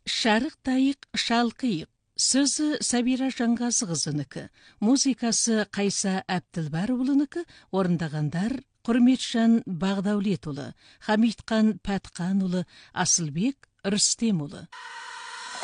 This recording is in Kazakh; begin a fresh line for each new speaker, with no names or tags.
Шарық тайық шалқиық. Сөзі Сабира Жаңғазықызынікі, музыкасы Қайса Әбділбарұлынікі, орындағандар Құрметжан Бағдаулетұлы, Хамитқан Пәтқанұлы, Асылбек Рүстемұлы.